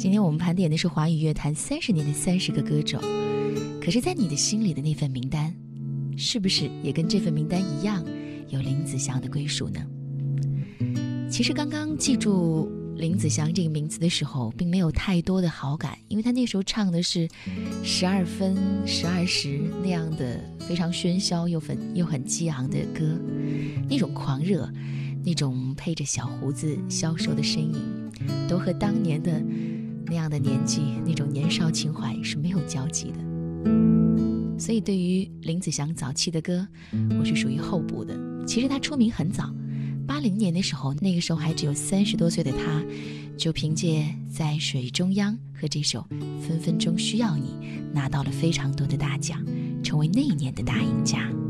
今天我们盘点的是华语乐坛30年的30个歌手，可是在你的心里的那份名单，是不是也跟这份名单一样有林子祥的归属呢？其实刚刚记住林子祥这个名字的时候并没有太多的好感，因为他那时候唱的是12分12时那样的非常喧嚣又很激昂的歌，那种狂热，那种配着小胡子消瘦的身影，都和当年的那样的年纪那种年少情怀是没有交集的。所以对于林子祥早期的歌，我是属于候补的。其实他出名很早，80年的时候，那个时候还只有30多岁的他，就凭借在水中央和这首分分钟需要你拿到了非常多的大奖，成为那一年的大赢家。